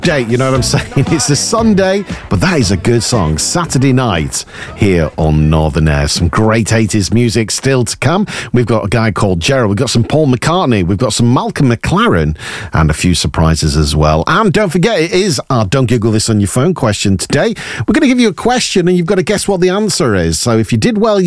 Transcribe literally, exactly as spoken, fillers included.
Day, you know what I'm saying? It's a Sunday, but that is a good song. Saturday Night here on Northern Air. Some great eighties music still to come. We've got a guy called Gerald. We've got some Paul McCartney. We've got some Malcolm McLaren and a few surprises as well. And don't forget, it is our Don't Google This on Your Phone question today. We're going to give you a question and you've got to guess what the answer is. So if you did well,